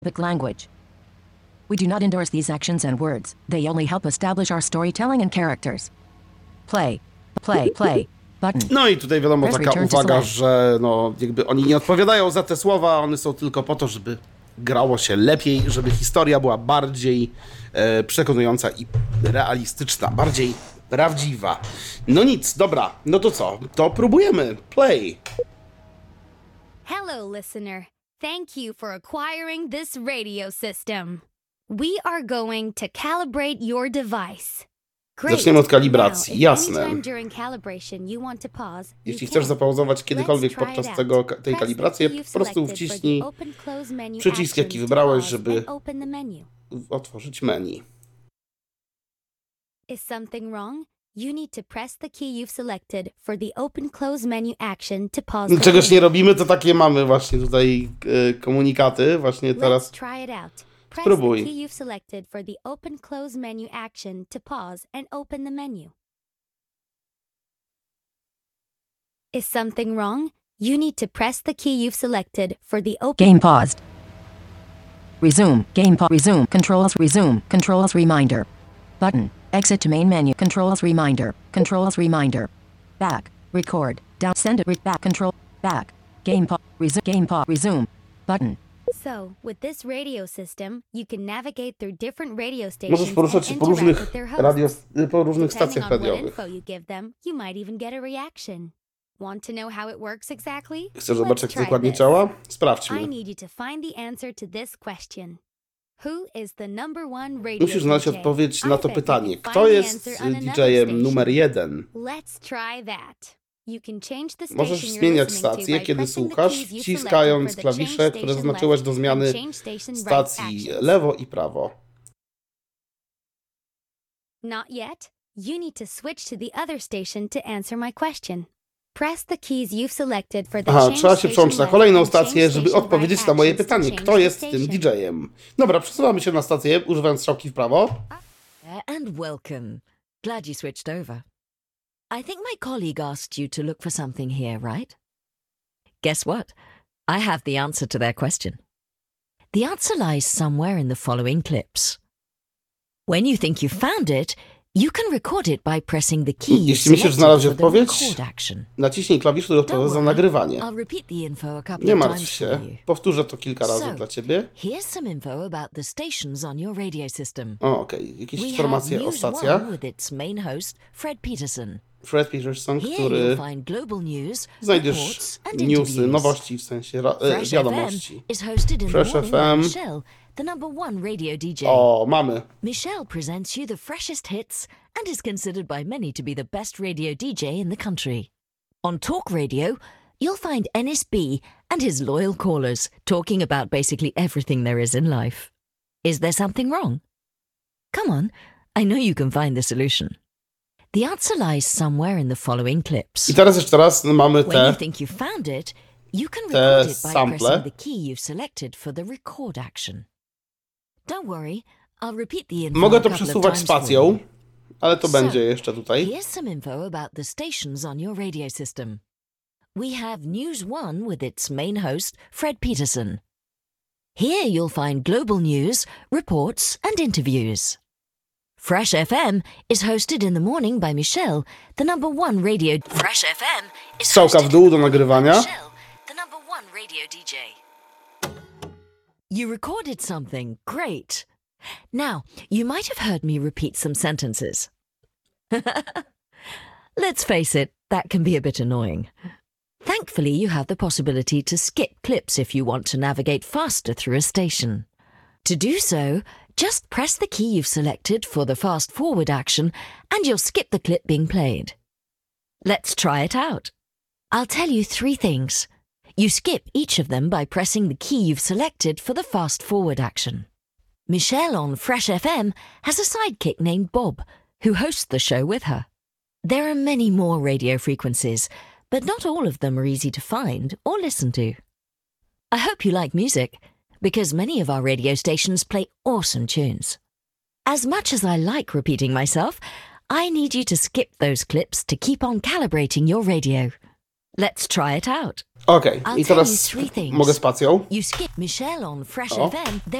language. We do not endorse these actions and words. They only help establish our storytelling and characters. Play button. No i tutaj wiadomo taka uwaga, że no jakby oni nie odpowiadają za te słowa, one są tylko po to, żeby grało się lepiej, żeby historia była bardziej przekonująca i realistyczna, bardziej prawdziwa. No nic, dobra, no to co? To próbujemy. Play. Hello, listener. Thank you for acquiring this radio system. We are going to calibrate your device. Zaczniemy od kalibracji, jasne. Jeśli chcesz zapauzować kiedykolwiek podczas tej kalibracji, po prostu wciśnij przycisk, jaki wybrałeś, żeby otworzyć menu. Is something wrong? You need to press the key you've selected for the open close menu action to pause. Czegoś nie robimy, to takie mamy właśnie tutaj komunikaty, właśnie teraz. Spróbuj. Press the key you've selected for the open close menu action to pause and open the menu. Is something wrong? You need to press the key you've selected for the open... Game paused. Resume. Game pause. Resume. Controls. Resume. Controls reminder. Button. Exit to main menu. Controls reminder. Controls reminder. Back. Record. Down. Send it. Back. Control. Back. Game pause. Resume. Game pause. Resume. Button. So, with this radio system, you can navigate through different radio stations. Możesz poruszać się po różnych stacjach radiowych. Info you give them, you might even get a reaction. Want to know how it works exactly? Chcesz zobaczyć, jak to dokładnie działa? Sprawdźmy. I need you to find the answer to this question. Who is the number one radio Musisz znaleźć odpowiedź na to pytanie. Kto jest DJ-em numer 1? Let's try that. Możesz zmieniać stację, kiedy słuchasz, wciskając klawisze, które zaznaczyłeś do zmiany stacji lewo i prawo. Not yet. You need to switch to the other station to answer my question. Press the keys you've selected for the change trzeba się przełączyć na station kolejną left and stację, change żeby station odpowiedzieć right na moje actions to pytanie. change Kto the jest tym station. DJ-em? Dobra, przesuwamy się na stację, używając strzałki w prawo. And welcome. Glad you switched over. I think my colleague asked you to look for something here, right? Guess what? I have the answer to their question. The answer lies somewhere in the following clips. When you think you've found it, you can record it by pressing the key Jeśli myślisz, że znalazłeś for the odpowiedź, record action. naciśnij klawisz, który odpowiada za nagrywanie. I'll repeat the info a couple Nie of martw times się, for you. powtórzę to kilka razy dla ciebie. Here's some info about the stations on your radio system. Okej, jakieś We informacje have o News stacjach. One with its main host, Fred Peterson. Fred Peterson, Here który you'll find global news, znajdziesz reports and newsy, interviews. nowości, w sensie Fresh wiadomości. FM is hosted in Fresh the morning by FM. Michelle, the number one radio DJ. O, mamy. Michelle presents you the freshest hits and is considered by many to be the best radio DJ in the country. On Talk Radio, you'll find NSB and his loyal callers talking about basically everything there is in life. Is there something wrong? Come on, I know you can find the solution. The answer lies somewhere in the following clips. I teraz jeszcze raz mamy When you te think you've found it, you can record it by sample. pressing the key you've selected for the record action. Don't worry, I'll repeat the info Mogę a to couple of przesuwać times for spacją, you. ale to So, będzie jeszcze tutaj. Here's some info about the stations on your radio system. We have News One with its main host, Fred Peterson. Here you'll find global news, reports and interviews. Fresh FM is hosted in the morning by Michelle, the number one radio... Fresh FM is Strzałka w hosted dół in do the morning by nagrywania. Michelle, the number one radio DJ. You recorded something. Great. Now, you might have heard me repeat some sentences. Let's face it, that can be a bit annoying. Thankfully, you have the possibility to skip clips if you want to navigate faster through a station. To do so, just press the key you've selected for the fast forward action and you'll skip the clip being played. Let's try it out. I'll tell you 3 things. You skip each of them by pressing the key you've selected for the fast forward action. Michelle on Fresh FM has a sidekick named Bob, who hosts the show with her. There are many more radio frequencies, but not all of them are easy to find or listen to. I hope you like music, because many of our radio stations play awesome tunes. As much as I like repeating myself, I need you to skip those clips to keep on calibrating your radio. Let's try it out. Okej, I'll i tell you teraz three things. mogę spacją. You skip Michelle on Fresh O. FM.